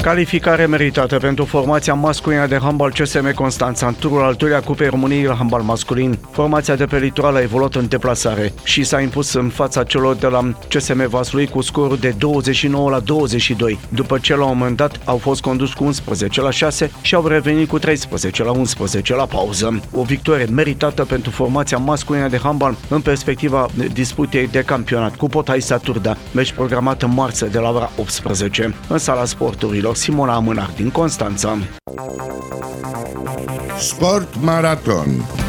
Calificare meritată pentru formația masculină de handbal CSM Constanța în turul al doilea Cupei României la handbal masculin. Formația de pe litoral a evoluat în deplasare și s-a impus în fața celor de la CSM Vaslui cu scorul de 29-22, după ce la un moment dat au fost condus cu 11-6 și au revenit cu 13-11 la pauză. O victorie meritată pentru formația masculină de handbal în perspectiva disputei de campionat cu Potaisa Turda, meci programat în marță de la ora 18 în sala sporturilor Simona Amânar din Constanța. Sport Maraton.